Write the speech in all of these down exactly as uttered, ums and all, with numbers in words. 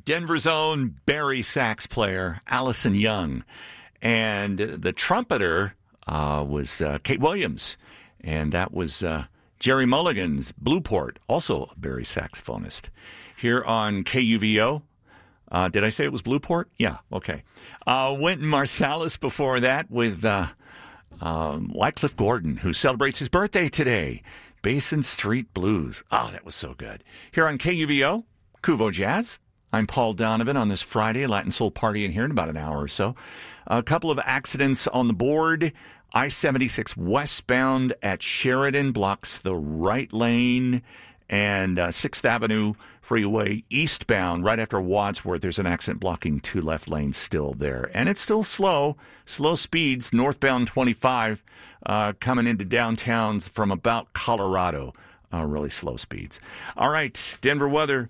Denver's own Barry sax player, Allison Young. And the trumpeter uh, was uh, Kate Williams. And that was uh, Jerry Mulligan's Blueport, also a Barry saxophonist. Here on K U V O. Uh, did I say it was Blueport? Yeah, okay. Uh, Wynton Marsalis before that with uh, um, Wycliffe Gordon, who celebrates his birthday today. Basin Street Blues. Oh, that was so good. Here on K U V O, Kuvo Jazz. I'm Paul Donovan on this Friday, Latin Soul Party in here in about an hour or so. A couple of accidents on the board. I seventy-six westbound at Sheridan blocks the right lane, and uh, sixth Avenue Freeway eastbound right after Wadsworth. There's an accident blocking two left lanes still there. And it's still slow, slow speeds, northbound twenty-five uh, coming into downtown from about Colorado. Uh, really slow speeds. All right, Denver weather.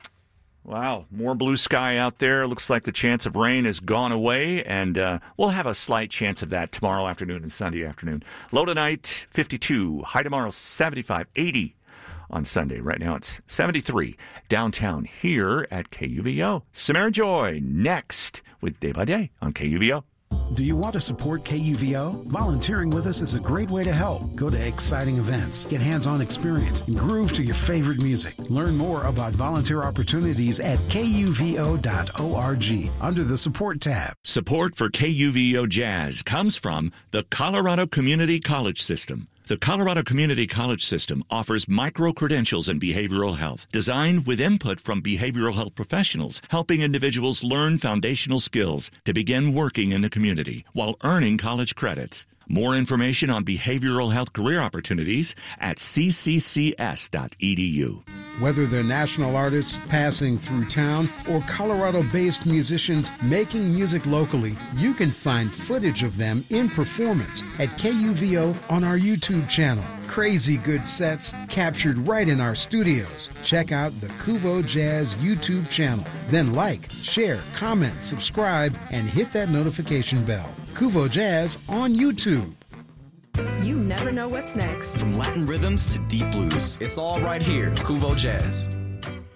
Wow, more blue sky out there. Looks like the chance of rain has gone away, and uh, we'll have a slight chance of that tomorrow afternoon and Sunday afternoon. Low tonight, fifty-two. High tomorrow, seventy-five. eighty on Sunday. Right now it's seventy-three downtown here at K U V O. Samara Joy next with Day by Day on K U V O. Do you want to support K U V O? Volunteering with us is a great way to help. Go to exciting events, get hands-on experience, and groove to your favorite music. Learn more about volunteer opportunities at K U V O dot org under the Support tab. Support for K U V O Jazz comes from the Colorado Community College System. The Colorado Community College System offers micro-credentials in behavioral health, designed with input from behavioral health professionals, helping individuals learn foundational skills to begin working in the community while earning college credits. More information on behavioral health career opportunities at c c c s dot e d u. Whether they're national artists passing through town or Colorado-based musicians making music locally, you can find footage of them in performance at K U V O on our YouTube channel. Crazy good sets captured right in our studios. Check out the Kuvo Jazz YouTube channel. Then like, share, comment, subscribe, and hit that notification bell. Kuvo Jazz on YouTube. You never know what's next. From Latin rhythms to deep blues, it's all right here. Kuvo Jazz.